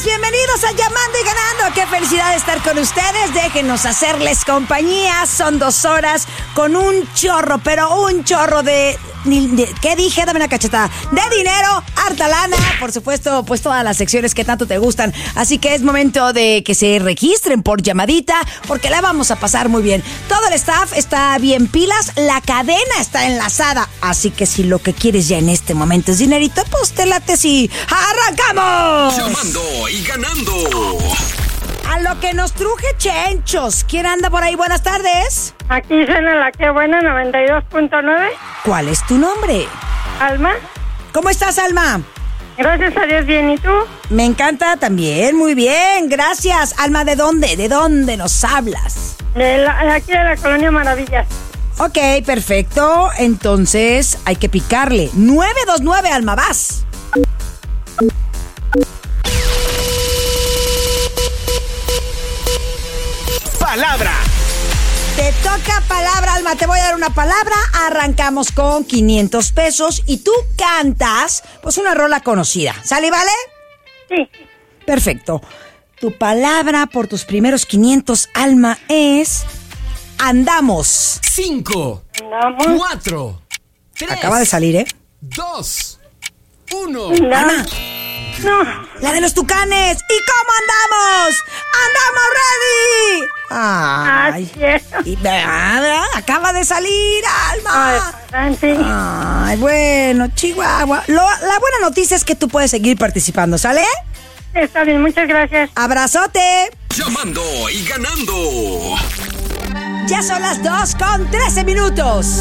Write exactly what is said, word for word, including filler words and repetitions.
días, bienvenidos a Llamando y Ganando. Qué felicidad estar con ustedes. Déjenos hacerles compañía. Son dos horas con un chorro, pero un chorro de... ¿Qué dije? Dame una cachetada. De dinero, harta lana, por supuesto, pues todas las secciones que tanto te gustan. Así que es momento de que se registren por llamadita, porque la vamos a pasar muy bien. Todo el staff está bien pilas, la cadena está enlazada. Así que si lo que quieres ya en este momento es dinerito, pues te late si ¡arrancamos! Llamando y ganando. A lo que nos truje Chenchos. ¿Quién anda por ahí? Buenas tardes. Aquí suena la que buena noventa y dos punto nueve. ¿Cuál es tu nombre? Alma. ¿Cómo estás, Alma? Gracias a Dios, bien. ¿Y tú? Me encanta también, muy bien, gracias. Alma, ¿de dónde? ¿De dónde nos hablas? De, la, de aquí de la Colonia Maravillas. Ok, perfecto. Entonces hay que picarle. nueve dos nueve, Alma, vas. Palabra. Te toca palabra, Alma. Te voy a dar una palabra. Arrancamos con quinientos pesos y tú cantas, pues, una rola conocida. ¿Sale y vale? Sí. Perfecto. Tu palabra por tus primeros quinientos, Alma, es... Andamos. Cinco. Andamos. Cuatro. Tres. Acaba de salir, ¿eh? Dos. Uno. No. Alma. No. La de los tucanes. ¿Y cómo andamos? ¡Andamos ready! Ay. Así es. Y nada, acaba de salir, Alma. Ay, sí. Ay, bueno, Chihuahua. Lo, la buena noticia es que tú puedes seguir participando, ¿sale? Está bien, muchas gracias. Abrazote. Llamando y ganando. Ya son las dos con trece minutos.